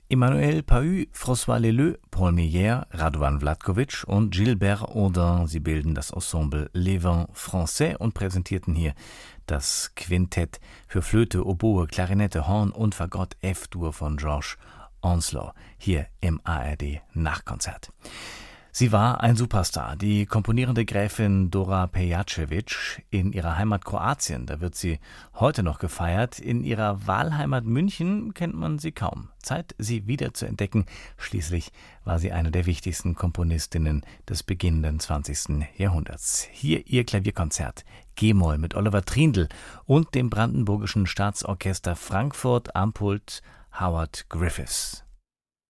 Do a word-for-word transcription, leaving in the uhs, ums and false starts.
Emmanuel Pahud, François Leleux, Paul Meyer, Radovan Vlatkovic und Gilbert Audin, sie bilden das Ensemble Les Vents Français und präsentierten hier das Quintett für Flöte, Oboe, Klarinette, Horn und Fagott F-Dur von George Onslow, hier im A R D Nachkonzert. Sie war ein Superstar, die komponierende Gräfin Dora Pejacevic in ihrer Heimat Kroatien. Da wird sie heute noch gefeiert. In ihrer Wahlheimat München kennt man sie kaum. Zeit, sie wieder zu entdecken. Schließlich war sie eine der wichtigsten Komponistinnen des beginnenden zwanzigsten Jahrhunderts. Hier ihr Klavierkonzert G-Moll mit Oliver Trindl und dem Brandenburgischen Staatsorchester Frankfurt am Pult Howard Griffiths.